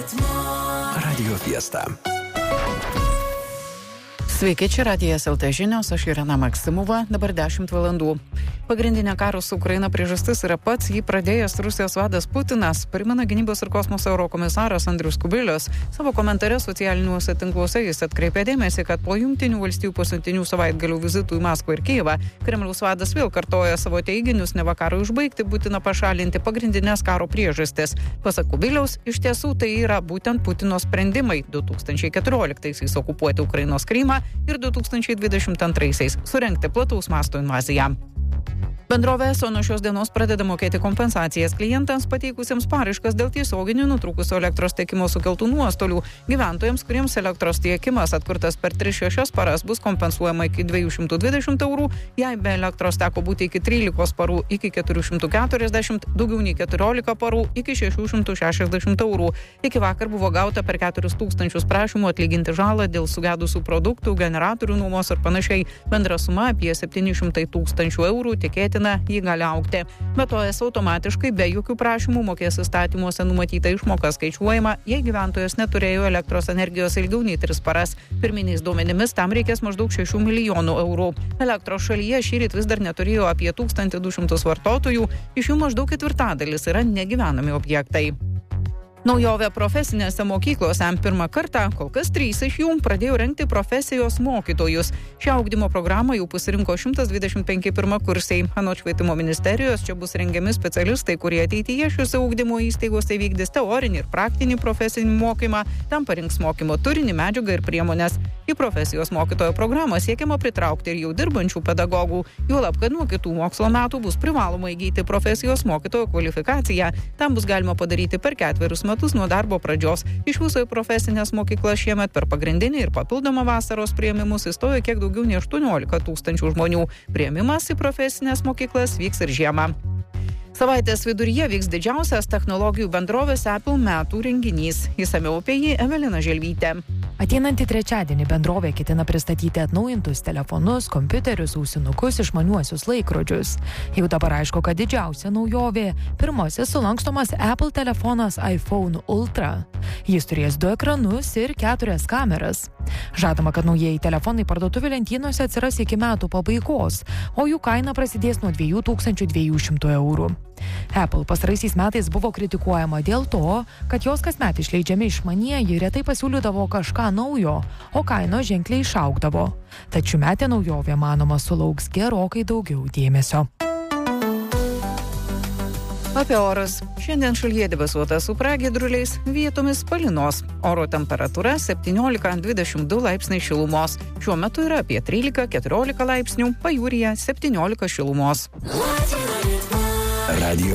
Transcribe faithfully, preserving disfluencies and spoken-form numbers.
Radio Fiesta. Sveiki, čia Radijas L T žinios, aš Irena Maksimova, dabar dešimt valandų. Pagrindinė karo su Ukraina priežastis yra pats jį pradėjęs Rusijos vadas Putinas, primena gynybos ir kosmoso eurokomisaras Andrius Kubilius. Savo komentare socialiniuose tinkluose jis atkreipė dėmesį, kad po Jungtinių valstijų pasiuntinių savaitgalių vizitų į Maskvą ir Kijevą Kremliaus vadas vėl kartoja savo teiginius, neva karui užbaigti būtina pašalinti pagrindinės karo priežastis. Pasak Kubiliaus, iš tiesų tai yra būtent Putino sprendimai du tūkstančiai keturioliktaisiais okupuoti Ukrainos Krymą ir du tūkstančiai dvidešimt antraisiais surengti plataus masto invaziją. Bendrovė ESO nuo šios dienos pradeda mokėti kompensacijas klientams pateikusiems paraiškas dėl tiesioginių nutrūkusio elektros tiekimo sukeltų nuostolių. Gyventojams, kuriems elektros tiekimas atkurtas per tris šešias paras, bus kompensuojama iki dviejų šimtų dvidešimt eurų, jei be elektros teko būti iki trylikos parų, iki keturių šimtų keturiasdešimt, daugiau nei keturiolika parų, iki šešių šimtų šešiasdešimt eurų. Iki vakar buvo gauta per keturis tūkstančius prašymų atlyginti žalą dėl sugedusių produktų, generatorių nuomos ir panašiai. Bendra suma apie septyni šimtai tūkstančių eurų, tikėtina jį gali augti. Be to, ES automatiškai be jokių prašymų mokės įstatymuose numatyta išmoka skaičiuojama, jei gyventojas neturėjo elektros energijos ilgiau nei tris paras. Pirminiais duomenimis tam reikės maždaug šešių milijonų eurų. Elektros šalyje šįryt vis dar neturėjo apie tūkstantį du šimtus vartotojų, iš jų maždaug ketvirtadalis yra negyvenami objektai. Naujovė profesinėse mokyklose. Pirmą kartą, kol kas trys iš jų, pradėjo rengti profesijos mokytojus. Šią ugdymo programą jau pasirinko šimtas dvidešimt penki pirmakursiai. Anot švietimo ministerijos, čia bus rengiami specialistai, kurie ateityje šiuose ugdymo įstaigose vykdys teorinį ir praktinį profesinį mokymą, tam parinks mokymo turinį, medžiagą ir priemonės. Į profesijos mokytojo programą siekiama pritraukti ir jau dirbančių pedagogų. Juolab, kad nuo kitų mokslo metų bus privaloma įgyti profesijos mokytojo kvalifikaciją. Tam bus galima padaryti per ketverius metus. metus nuo darbo pradžios. Iš viso į profesinės mokyklas šiemet per pagrindinį ir papildomą vasaros priėmimus įstojo kiek daugiau nei aštuoniolika tūkstančių žmonių. Priėmimas į profesinės mokyklas vyks ir žiemą. Savaitės viduryje vyks didžiausias technologijų bendrovės Apple metų renginys. Išsamiau apie jį Evelina Želvytė. Ateinantį trečiadienį bendrovė ketina pristatyti atnaujintus telefonus, kompiuterius, ausinukus, išmaniuosius laikrodžius. Jau dabar aišku, kad didžiausia naujovė – pirmasis sulankstomas Apple telefonas iPhone Ultra. Jis turės du ekranus ir keturias kameras. Žadama, kad naujieji telefonai parduotuvių lentynose atsiras iki metų pabaigos, o jų kaina prasidės nuo dviejų tūkstančių dviejų šimtų eurų. Apple pastaraisiais metais buvo kritikuojama dėl to, kad jos kasmet išleidžiami išmanieji retai pasiūlydavo kažką naujo, o kainos ženkliai išaugdavo. Tačiau metė naujovė, manoma, sulauks gerokai daugiau dėmesio. Apie oras. Šiandien šalyje debesuota su pragiedruliais, vietomis palynos. Oro temperatūra septyniolika dvidešimt du laipsniai šilumos. Šiuo metu yra apie trylika keturiolika laipsnių, pajūryje septyniolika šilumos. Radio